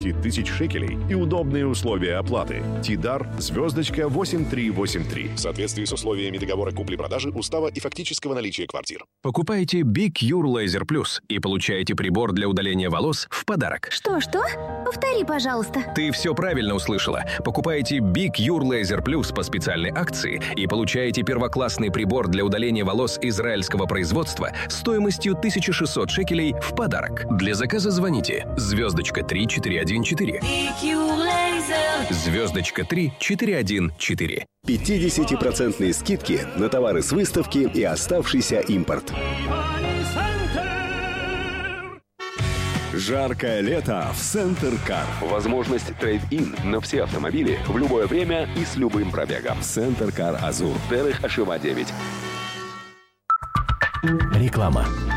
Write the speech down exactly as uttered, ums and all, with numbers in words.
тысяч шекелей и удобные условия оплаты. Тидар, звездочка восемь три восемь три. В соответствии с условиями договора купли-продажи, устава и фактического наличия квартир. Покупайте BigCure Laser Plus и получаете прибор для удаления волос в подарок. Что-что? Повтори, пожалуйста. Ты все правильно услышала. Покупайте BigCure Laser Plus по специальной акции и получаете первоклассный прибор для удаления волос израильского производства стоимостью тысяча шестьсот шекелей в подарок. Для заказа звоните звездочка три четыре один четыре. Звездочка три четыре один четыре. пятидесятипроцентные скидки на товары с выставки и оставшийся импорт. Жаркое лето в Центр Кар. Возможность трейд-ин на все автомобили в любое время и с любым пробегом. Центр Кар Азур. Дерех Ашива девять. Реклама.